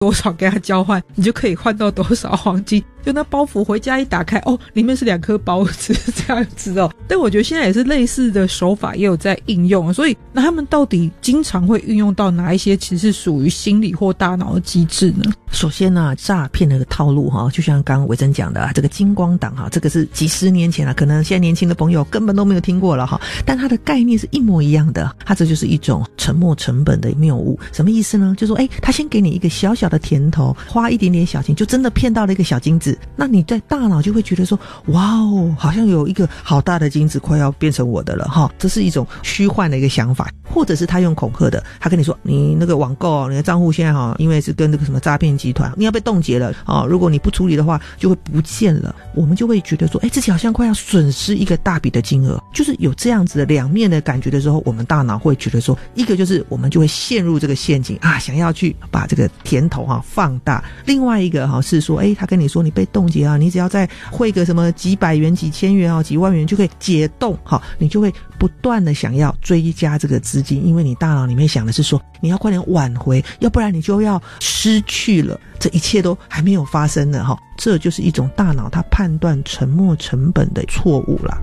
多少给他交换，你就可以换到多少黄金。就那包袱回家一打开，里面是2颗包子这样子哦。但我觉得现在也是类似的手法也有在应用，所以那他们到底经常会运用到哪一些其实是属于心理或大脑的机制呢？ 首先呢，诈骗的套路就像刚刚伟珍讲的这个金光党这个是几十年前可能现在年轻的朋友根本都没有听过了但它的概念是一模一样的。它这就是一种沉没成本的谬误。什么意思呢？就是说他先给你一个小小的甜头，花一点点小钱就真的骗到了一个小金子，那你在大脑就会觉得说，哇哦，好像有一个好大的金子快要变成我的了这是一种虚幻的一个想法。或者是他用恐吓的，他跟你说你那个网购你的账户现在因为是跟那个什么诈骗集团，你要被冻结了如果你不处理的话就会不见了。我们就会觉得说自己好像快要损失一个大笔的金额。就是有这样子的两面的感觉的时候，我们大脑会觉得说，一个就是我们就会陷入这个陷阱想要去把这个甜头放大。另外一个是说他跟你说你被冻结你只要再汇个什么几百元几千元几万元就可以解冻你就会不断的想要追加这个资金，因为你大脑里面想的是说你要快点挽回，要不然你就要失去了，这一切都还没有发生呢这就是一种大脑它判断沉没成本的错误啦。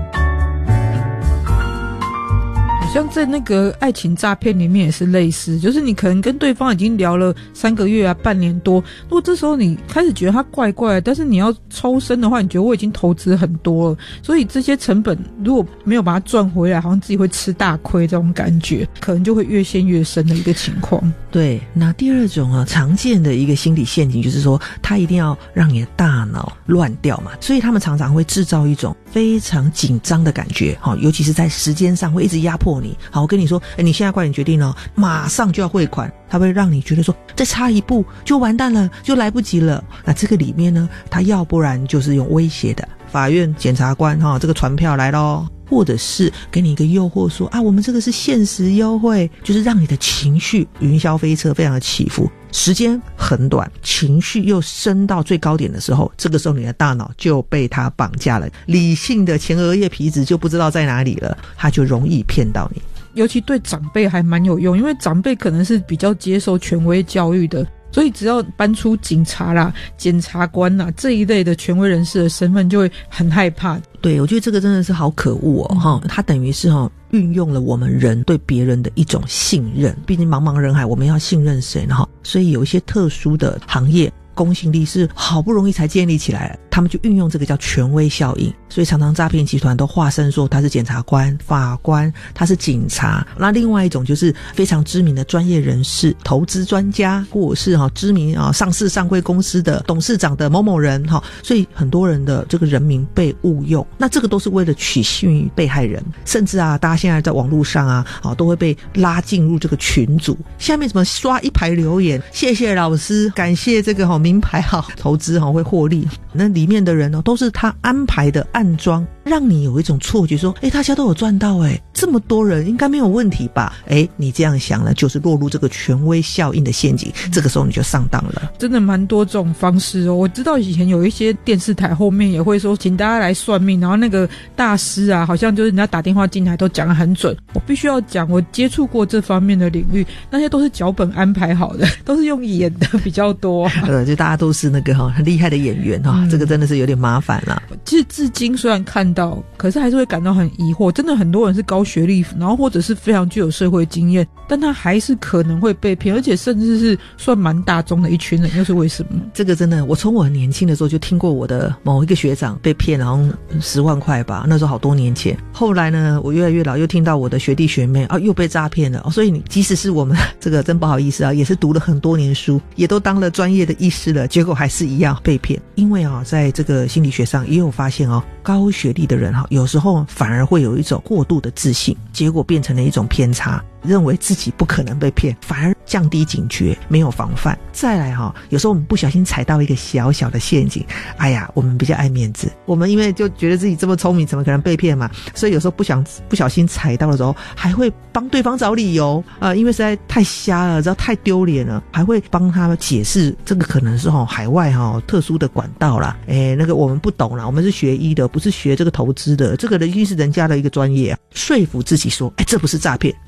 像在那个爱情诈骗里面也是类似，就是你可能跟对方已经聊了3个月半年多，如果这时候你开始觉得他怪怪的，但是你要抽身的话，你觉得我已经投资很多了，所以这些成本如果没有把它赚回来，好像自己会吃大亏，这种感觉可能就会越陷越深的一个情况。 对，那第二种常见的一个心理陷阱就是说，他一定要让你的大脑乱掉嘛，所以他们常常会制造一种非常紧张的感觉尤其是在时间上会一直压迫你。好，我跟你说你现在快点决定马上就要汇款，它会让你觉得说再差一步就完蛋了，就来不及了。那这个里面呢，它要不然就是用威胁的，法院检察官这个传票来咯，或者是给你一个诱惑说我们这个是限时优惠，就是让你的情绪云霄飞车，非常的起伏，时间很短，情绪又升到最高点的时候，这个时候你的大脑就被它绑架了，理性的前额叶皮质就不知道在哪里了，它就容易骗到你。 尤其对长辈还蛮有用，因为长辈可能是比较接受权威教育的，所以只要搬出警察啦、检察官啦这一类的权威人士的身份，就会很害怕。 对，我觉得这个真的是好可恶它等于是运用了我们人对别人的一种信任，毕竟茫茫人海，我们要信任谁呢？所以有一些特殊的行业公信力是好不容易才建立起来的，他们就运用这个叫权威效应，所以常常诈骗集团都化身说他是检察官、法官，他是警察。那另外一种就是非常知名的专业人士、投资专家，或者是知名上市上柜公司的董事长的某某人所以很多人的这个人名被误用，那这个都是为了取信于被害人，甚至大家现在在网络上都会被拉进入这个群组，下面什么刷一排留言，谢谢老师，感谢这个名牌投资会获利，那里面的人都是他安排的暗装，让你有一种错觉说大家都有赚到这么多人应该没有问题吧。你这样想呢，就是落入这个权威效应的陷阱，这个时候你就上当了。 真的蛮多这种方式我知道以前有一些电视台后面也会说请大家来算命，然后那个大师好像就是人家打电话进来都讲得很准。我必须要讲，我接触过这方面的领域，那些都是脚本安排好的，都是用演的比较多就大家都是那个很厉害的演员这个真的是有点麻烦了。 其实至今虽然看到，可是还是会感到很疑惑，真的很多人是高学历，然后或者是非常具有社会经验，但他还是可能会被骗，而且甚至是算蛮大众的一群人，又是为什么？ 这个真的，我从我很年轻的时候就听过我的某一个学长被骗，好像10万块吧，那时候好多年前。后来呢，我越来越老，又听到我的学弟学妹又被诈骗了所以你即使是我们这个真不好意思也是读了很多年书，也都当了专业的医师了，结果还是一样被骗。因为在这个心理学上也有发现高学历的人有时候反而会有一种过度的自信，结果变成了一种偏差，认为自己不可能被骗，反而降低警觉，没有防范。再来有时候我们不小心踩到一个小小的陷阱，我们比较爱面子，我们因为就觉得自己这么聪明，怎么可能被骗嘛，所以有时候不小心踩到的时候，还会帮对方找理由因为实在太瞎了，知道太丢脸了，还会帮他们解释这个可能是海外特殊的管道啦，那个我们不懂啦，我们是学医的，不是学这个投资的，这个一定是人家的一个专业说服自己说这不是诈骗。这个时候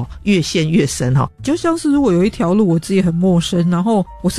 越陷越深哈。 就像是如果有一条路我自己很陌生，然后我是